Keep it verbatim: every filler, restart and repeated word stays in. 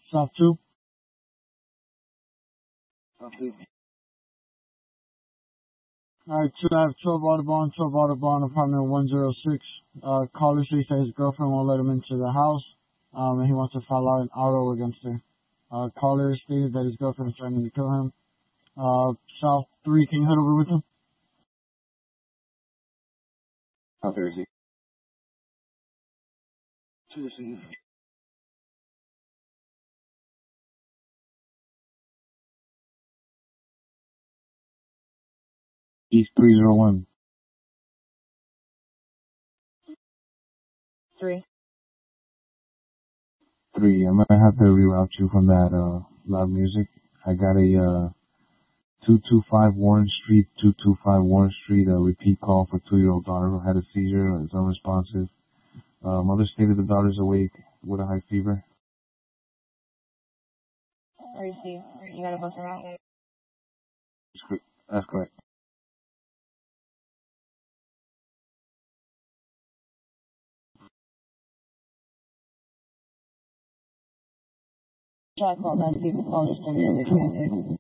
South two. South two. Alright, two, I have twelve Audubon, twelve Audubon, apartment one oh six. Uh, caller says that his girlfriend won't let him into the house, um, and he wants to file out an auto against her. Uh, caller stated that his girlfriend is threatening to kill him. Uh, South three, can you head over with him? South Thursday. Tuesday. East three oh one. Three. Three. I'm gonna have to reroute you from that uh loud music. I got a uh two two five Warren Street, two two five Warren Street, a repeat call for two year old daughter who had a seizure and is unresponsive. Uh, mother stated the daughter's awake with a high fever. Or you see, you gotta bust her out. That's correct. Try to call that people call this to me every